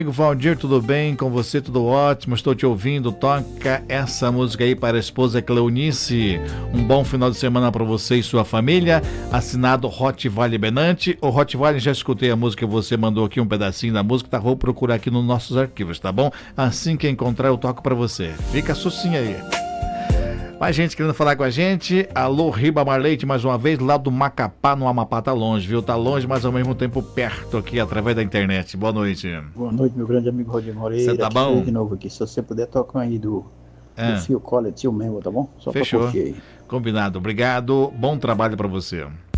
Amigo Valdir, tudo bem? Com você tudo ótimo, estou te ouvindo. Toca essa música aí para a esposa Cleonice. Um bom final de semana para você e sua família. Assinado Rottweiler Benante. O Rottweiler, já escutei a música que você mandou aqui, um pedacinho da música, tá? Vou procurar aqui nos nossos arquivos, tá bom? Assim que encontrar eu toco para você. Fica sucinho aí. Mais gente querendo falar com a gente. Alô, Ribamar Leite, mais uma vez, lá do Macapá, no Amapá. Tá longe, viu? Tá longe, mas ao mesmo tempo perto aqui, através da internet. Boa noite. Boa noite, meu grande amigo Rodrigo Você Moreira. tá Aqui sou eu bom? de novo aqui. Se você puder tocar aí do Ah, Phil Collins, Tio Member, tá bom? Só pra fechou. curtir aí. Combinado. Obrigado. Bom trabalho para você.